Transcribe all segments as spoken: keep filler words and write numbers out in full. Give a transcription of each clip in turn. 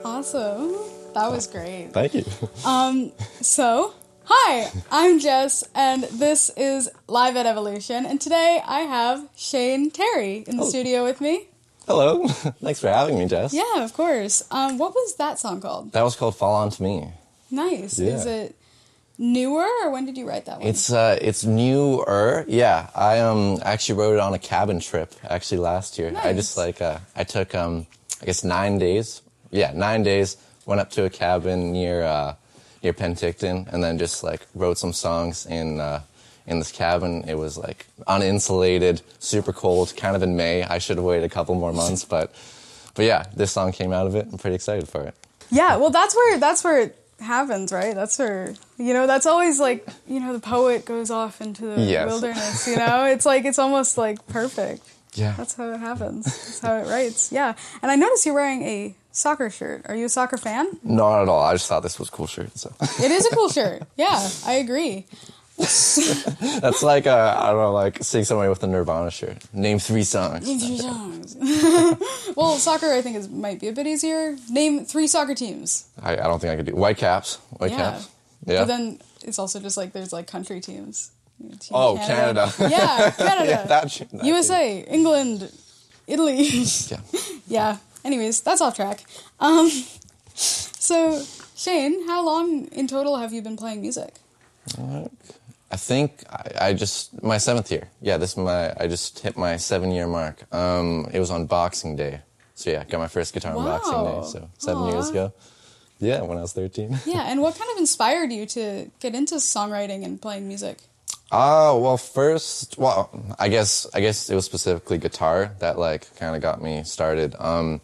Awesome. That was great. Thank you. Um, so, hi, I'm Jess, and this is Live at Evolution, and today I have Shane Terry in the Oh. studio with me. Hello. Thanks for having me, Jess. Yeah, of course. Um, what was that song called? That was called Fall On To Me. Nice. Yeah. Is it newer, or when did you write that one? It's uh, it's newer. Yeah, I um actually wrote it on a cabin trip actually last year. I just Nice. like uh, I took um I guess nine days. Yeah, nine days. Went up to a cabin near uh, near Penticton, and then just like wrote some songs in uh, in this cabin. It was like uninsulated, super cold, kind of in May. I should have waited a couple more months, but but yeah, this song came out of it. I'm pretty excited for it. Yeah, well, that's where that's where it happens, right? That's where, you know, that's always like, you know, the poet goes off into the Yes. wilderness, you know? It's like, it's almost like perfect. Yeah. That's how it happens. That's how it writes. Yeah. And I noticed you're wearing a soccer shirt. Are you a soccer fan? Not at all. I just thought this was a cool shirt. So It is a cool shirt. Yeah, I agree. that's like uh, I don't know, like seeing somebody with a Nirvana shirt. Name three songs. Name three songs. Well, soccer I think is might be a bit easier. Name three soccer teams. I, I don't think I could do White Caps. White Yeah. Caps. Yeah. But then it's also just like there's like country teams. You know, Team Oh, Canada. Yeah, Canada. Yeah, that, that U S A, England, Italy. Yeah. Yeah. Anyways, that's off track. Um, so, Shane, how long in total have you been playing music? I think I, I just my seventh year. Yeah, this is my I just hit my seven year mark. Um, it was on Boxing Day. So yeah, got my first guitar on Wow. Boxing Day. So seven Aw. years ago. Yeah, when I was thirteen. Yeah, and what kind of inspired you to get into songwriting and playing music? Uh, well, first, well, I guess I guess it was specifically guitar that like kind of got me started. Um,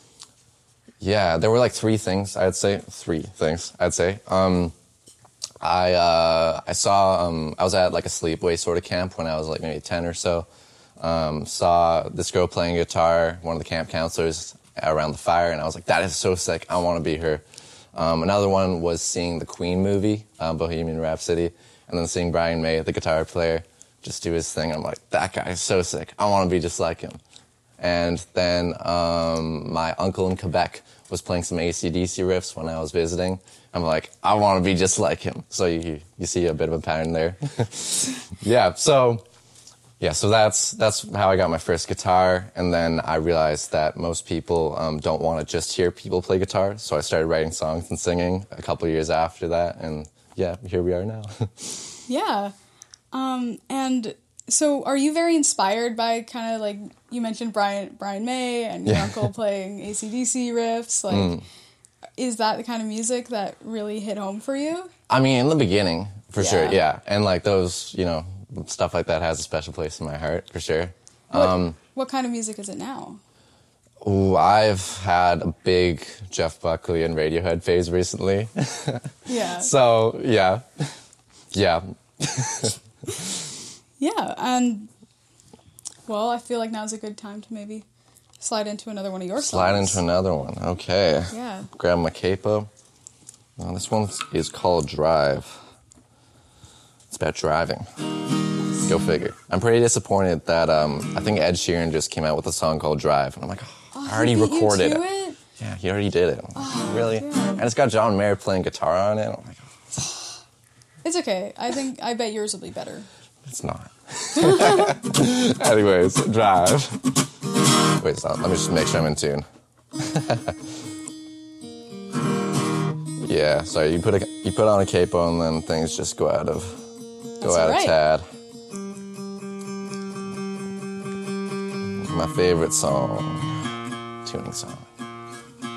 yeah, there were like three things I'd say. Three things I'd say. Um, I uh, I saw um, I was at like a sleepaway sort of camp when I was like maybe ten or so. Um, saw this girl playing guitar, one of the camp counselors around the fire, and I was like, that is so sick. I want to be her. Um, another one was seeing the Queen movie, um, Bohemian Rhapsody, and then seeing Brian May, the guitar player, just do his thing. I'm like, that guy is so sick. I want to be just like him. And then um, my uncle in Quebec was playing some A C D C riffs when I was visiting. I'm like, I want to be just like him. So you you see a bit of a pattern there. yeah, so yeah, so that's that's how I got my first guitar. And then I realized that most people um, don't want to just hear people play guitar. So I started writing songs and singing a couple of years after that. And yeah, here we are now. Yeah. Um, and so are you very inspired by kind of like, you mentioned Brian Brian May and your Yeah. uncle playing A C D C riffs. Like, Mm. is that the kind of music that really hit home for you? I mean, in the beginning, for Yeah. sure, yeah. And like those, you know, stuff like that has a special place in my heart, for sure. What, Um, what kind of music is it now? ooh, I've had a big Jeff Buckley and Radiohead phase recently. Yeah. So, yeah. Yeah. Yeah, and, well, I feel like now's a good time to maybe slide into another one of your Slide songs. into another one. Okay. Yeah. Grab my capo. Well, this one is called Drive. It's about driving. Go figure. I'm pretty disappointed that um, I think Ed Sheeran just came out with a song called Drive. And I'm like, oh, I already he beat you recorded to it. it. Yeah, he already did it. Oh, really? yeah. And it's got John Mayer playing guitar on it. I'm like, oh, It's okay. I think, I bet yours will be better. it's not. Anyways, Drive. Wait, stop. Let me just make sure I'm in tune. Yeah, sorry. You put a you put on a capo and then things just go out of go That's out right. of tad. My favorite song, tuning song.